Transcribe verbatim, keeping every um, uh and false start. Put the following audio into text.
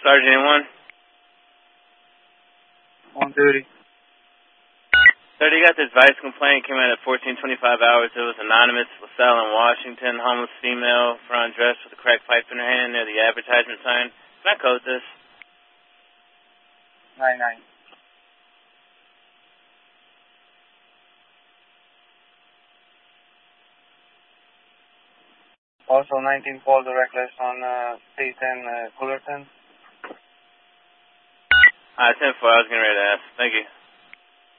Sergeant anyone? On duty. Sir, you got this vice complaint, came in at fourteen twenty-five hours. It was anonymous, LaSalle in Washington, homeless female, front dressed with a crack pipe in her hand near the advertisement sign. Can I code this? nine nine. Also nineteen Paul the Reckless on uh, C ten uh, Fullerton. Alright, ten four, I was getting ready to ask. Thank you.